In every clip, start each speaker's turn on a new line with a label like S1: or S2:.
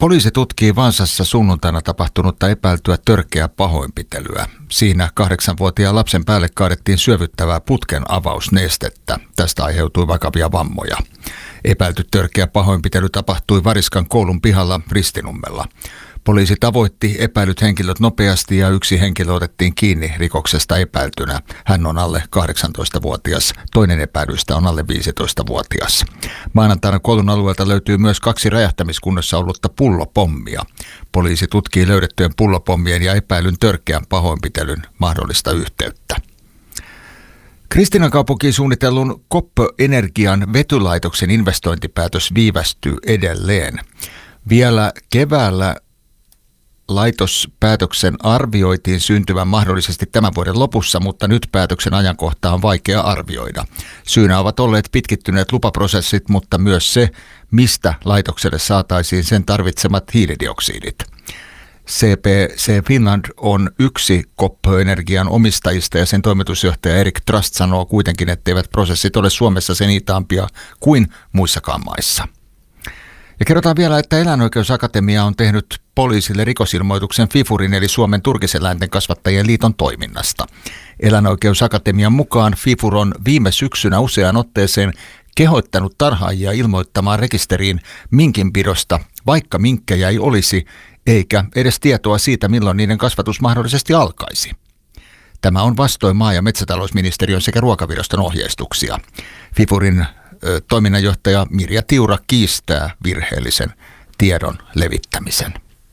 S1: Poliisi tutkii Vaasassa sunnuntaina tapahtunutta epäiltyä törkeää pahoinpitelyä. Siinä 8-vuotiaan lapsen päälle kaadettiin syövyttävää putken avausnestettä. Tästä aiheutui vakavia vammoja. Epäilty törkeä pahoinpitely tapahtui Variskan koulun pihalla Ristinummella. Poliisi tavoitti epäilyt henkilöt nopeasti ja yksi henkilö otettiin kiinni rikoksesta epäiltynä. Hän on alle 18-vuotias, toinen epäilystä on alle 15-vuotias. Maanantaina koulun alueelta löytyy myös 2 räjähtämiskunnossa ollutta pullopommia. Poliisi tutkii löydettyjen pullopommien ja epäilyn törkeän pahoinpitelyn mahdollista yhteyttä. Kristiinankaupunkiin suunnitellun Koppo-energian vetylaitoksen investointipäätös viivästyy edelleen. Vielä keväällä laitospäätöksen arvioitiin syntyvän mahdollisesti tämän vuoden lopussa, mutta nyt päätöksen ajankohtaa on vaikea arvioida. Syynä ovat olleet pitkittyneet lupaprosessit, mutta myös se, mistä laitokselle saataisiin sen tarvitsemat hiilidioksidit. CPC Finland on yksi Koppo-energian omistajista ja sen toimitusjohtaja Erik Trust sanoo kuitenkin, etteivät prosessit ole Suomessa sen hitaampia kuin muissakaan maissa. Ja kerrotaan vielä, että Eläinoikeusakatemia on tehnyt poliisille rikosilmoituksen FIFURin eli Suomen turkiseläinten kasvattajien liiton toiminnasta. Eläinoikeusakatemian mukaan FIFUR on viime syksynä useaan otteeseen kehottanut tarhaajia ilmoittamaan rekisteriin minkinpidosta, vaikka minkkejä ei olisi, eikä edes tietoa siitä, milloin niiden kasvatus mahdollisesti alkaisi. Tämä on vastoin maa- ja metsätalousministeriön sekä ruokaviraston ohjeistuksia. FIFURin toiminnanjohtaja Mirja Tiura kiistää virheellisen tiedon levittämisen.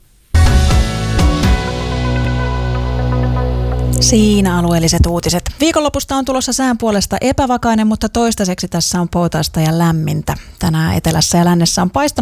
S2: Siinä alueelliset uutiset. Viikonlopusta on tulossa sään puolesta epävakainen, mutta toistaiseksi tässä on poutaista ja lämmintä. Tänään etelässä ja lännessä on paistanut